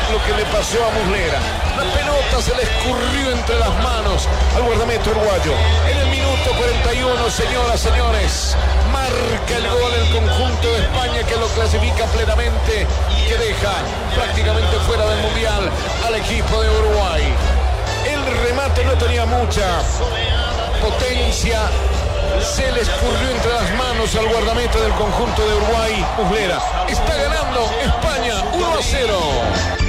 lo que le pasó a Muslera. La pelota se le escurrió entre las manos al guardameta uruguayo. En el minuto 41, señoras, señores, marca el gol el conjunto de España, que lo clasifica plenamente y que deja prácticamente fuera del Mundial al equipo de Uruguay. El remate no tenía mucha potencia, se le escurrió entre las manos al guardameta del conjunto de Uruguay, Muslera. Está ganando España 1-0.